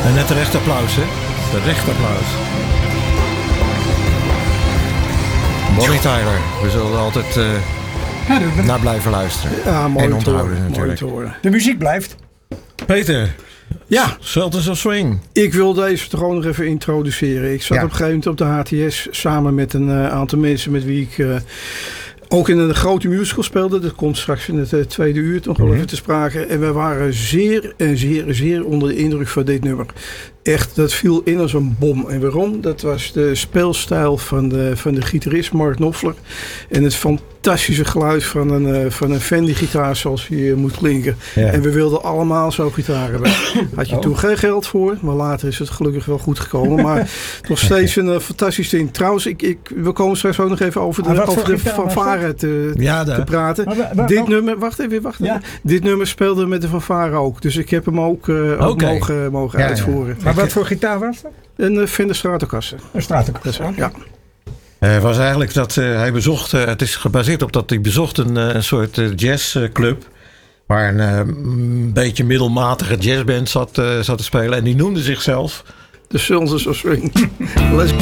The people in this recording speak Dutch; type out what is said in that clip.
En net terecht applaus, hè? Terecht applaus. Bonnie Tyler. We zullen altijd naar blijven luisteren. Ja, mooi en te horen, onthouden natuurlijk. mooi te horen. De muziek blijft. Peter. Ja. Sultans of Swing. Ik wil deze toch gewoon nog even introduceren. Ik zat op een gegeven moment op de HTS samen met een aantal mensen met wie ik ook in een grote musical speelde. Dat komt straks in het tweede uur nog wel even te sprake. En we waren zeer onder de indruk van dit nummer. Echt, dat viel in als een bom. En waarom? Dat was de speelstijl van de gitarist Mark Knopfler. En het fantastische geluid van een Fender-gitaar zoals die moet klinken. Ja. En we wilden allemaal zo'n gitaar hebben. Had je toen geen geld voor, maar later is het gelukkig wel goed gekomen. Maar nog steeds een fantastisch ding. Trouwens, we komen straks ook nog even over de fanfare te praten. Dit nummer, wacht even. Ja. Dit nummer speelde met de fanfare ook. Dus ik heb hem ook mogen uitvoeren. Maar wat voor gitaar was dat? Een Fender Stratocaster. Een Stratocaster, ja. Was eigenlijk dat hij bezocht, het is gebaseerd op dat hij bezocht een soort jazzclub. Waar een beetje middelmatige jazzband zat te spelen. En die noemde zichzelf The Sultans of Swing. Let's go.